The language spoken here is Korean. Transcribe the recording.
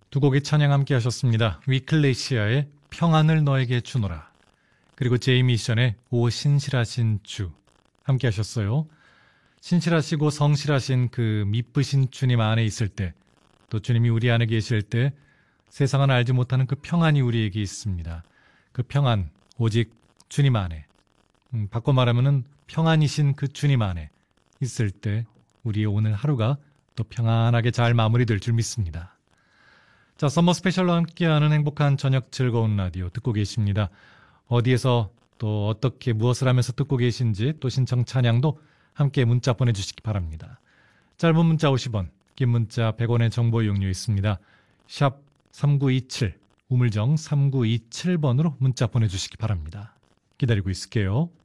두 곡의 찬양 함께 하셨습니다. 위클레시아의 평안을 너에게 주노라, 그리고 제이미션의 오 신실하신 주 함께 하셨어요. 신실하시고 성실하신 그 미쁘신 주님 안에 있을 때, 또 주님이 우리 안에 계실 때 세상은 알지 못하는 그 평안이 우리에게 있습니다. 그 평안, 오직 주님 안에, 바꿔 말하면은 평안이신 그 주님 안에 있을 때 우리의 오늘 하루가 또 평안하게 잘 마무리될 줄 믿습니다. 자, 서머 스페셜로 함께하는 행복한 저녁 즐거운 라디오 듣고 계십니다. 어디에서 또 어떻게 무엇을 하면서 듣고 계신지, 또 신청 찬양도 함께 문자 보내주시기 바랍니다. 짧은 문자 50원, 긴 문자 100원의 정보 이용료 있습니다. 샵 3927, 우물정 3927번으로 문자 보내주시기 바랍니다. 기다리고 있을게요.